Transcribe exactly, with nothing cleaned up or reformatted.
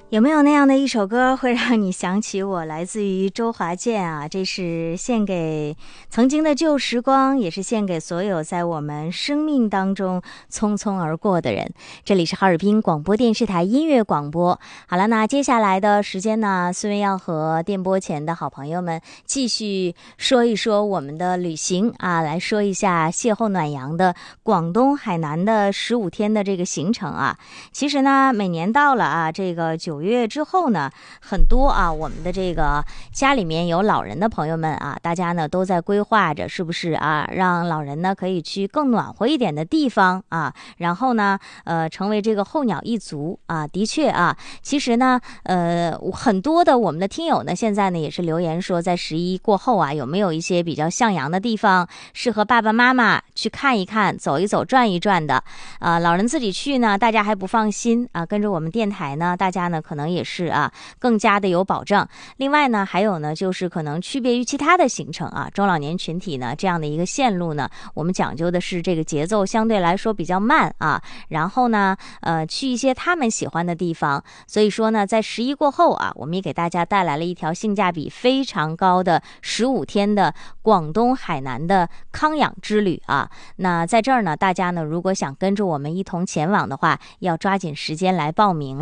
有没有那样的一首歌会让你想起我？来自于周华健啊，这是献给曾经的旧时光，也是献给所有在我们生命当中匆匆而过的人。这里是哈尔滨广播电视台音乐广播。好了，那接下来的时间呢，思维要和电波前的好朋友们继续说一说我们的旅行啊，来说一下邂逅暖阳的广东海南的十五天的这个行程啊。其实呢，每年到了啊这个九月之后呢，很多啊我们的这个家里面有老人的朋友们啊，大家呢都在规划着是不是啊，让老人呢可以去更暖和一点的地方啊，然后呢呃成为这个候鸟一族啊。的确啊，其实呢呃很多的我们的听友呢现在呢也是留言说，在十一过后啊，有没有一些比较向阳的地方适合爸爸妈妈去看一看、走一走、转一转的啊。老人自己去呢大家还不放心啊，跟着我们电台呢大家呢可能也是啊更加的有保障。另外呢还有呢就是可能区别于其他的行程啊，中老年群体呢这样的一个线路呢，我们讲究的是这个节奏相对来说比较慢啊，然后呢呃去一些他们喜欢的地方。所以说呢在十一过后啊，我们也给大家带来了一条性价比非常高的十五天的广东海南的康养之旅啊。那在这儿呢，大家呢如果想跟着我们一同前往的话，要抓紧时间来报名了。